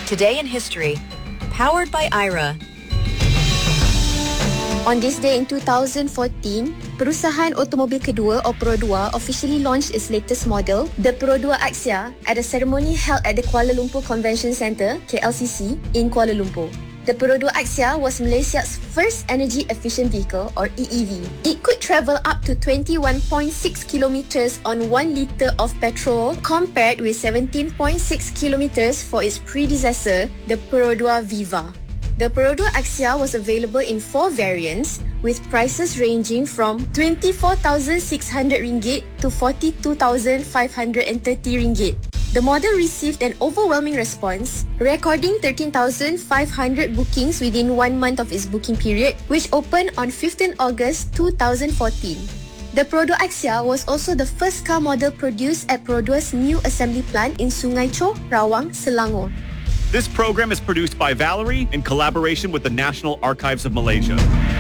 Today in History, powered by Aira. On this day in 2014, perusahaan automobil kedua or Pro 2 officially launched its latest model, the Pro 2 Axia, at a ceremony held at the Kuala Lumpur Convention Centre, KLCC, in Kuala Lumpur. The Pro 2 Axia was Malaysia's first energy-efficient vehicle or EEV. It could travel up to 21.6 kilometers on 1 litre of petrol compared with 17.6 kilometers for its predecessor, the Pro 2 Viva. The Pro 2 Axia was available in 4 variants with prices ranging from RM24,600 to RM42,530. The model received an overwhelming response, recording 13,500 bookings within 1 month of its booking period, which opened on 15 August 2014. The Pro 2 Axia was also the first car model produced at Pro 2's new assembly plant in Sungai Choh, Rawang, Selangor. This program is produced by Valerie in collaboration with the National Archives of Malaysia.